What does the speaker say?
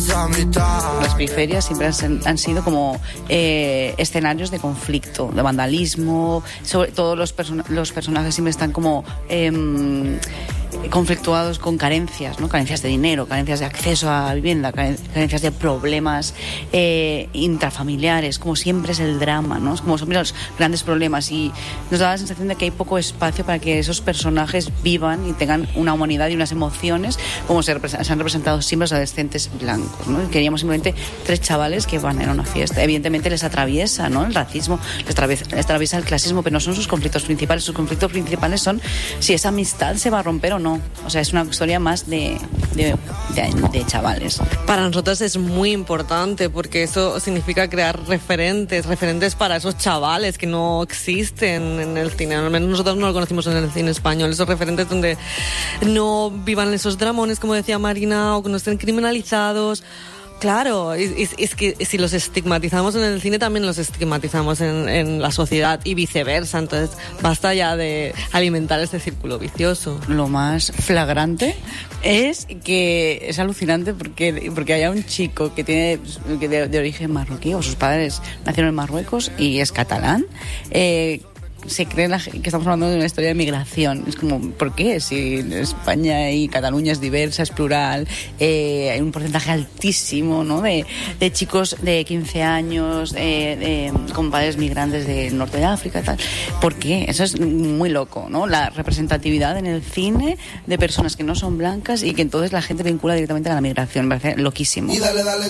Las periferias siempre han sido como escenarios de conflicto, de vandalismo. Sobre todo los personajes siempre están como conflictuados con carencias, ¿no? Carencias de dinero, carencias de acceso a vivienda, carencias de problemas intrafamiliares, como siempre es el drama, ¿no? Es como siempre los grandes problemas, y nos da la sensación de que hay poco espacio para que esos personajes vivan y tengan una humanidad y unas emociones como se han representado siempre los adolescentes blancos, ¿no? Queríamos simplemente 3 chavales que van a una fiesta. Evidentemente les atraviesa, ¿no?, el racismo, les atraviesa el clasismo, pero no son sus conflictos principales. Sus conflictos principales son si esa amistad se va a romper o no. O sea, es una historia más de chavales. Para nosotros es muy importante porque eso significa crear referentes para esos chavales que no existen en el cine. Al menos nosotros no lo conocimos en el cine español. Esos referentes donde no vivan esos dramones, como decía Marina, o que no estén criminalizados. Claro, es que si los estigmatizamos en el cine, también los estigmatizamos en la sociedad y viceversa. Entonces, basta ya de alimentar este círculo vicioso. Lo más flagrante es que es alucinante porque haya un chico que tiene de origen marroquí, o sus padres nacieron en Marruecos y es catalán. Se cree que estamos hablando de una historia de migración. Es como, ¿por qué? Si España y Cataluña es diversa, es plural, hay un porcentaje altísimo, ¿no?, de chicos de 15 años con padres migrantes del norte de África y tal. ¿Por qué? Eso es muy loco, ¿no? La representatividad en el cine de personas que no son blancas y que entonces la gente vincula directamente a la migración. Me parece loquísimo. Y dale,